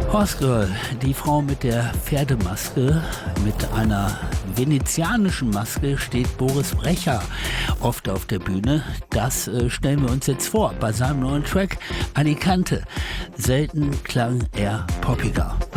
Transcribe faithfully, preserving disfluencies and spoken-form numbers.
Horse Girl, die Frau mit der Pferdemaske, mit einer venezianischen Maske steht Boris Brejcha oft auf der Bühne. Das äh, stellen wir uns jetzt vor bei seinem neuen Track Alicante. Selten klang er poppiger.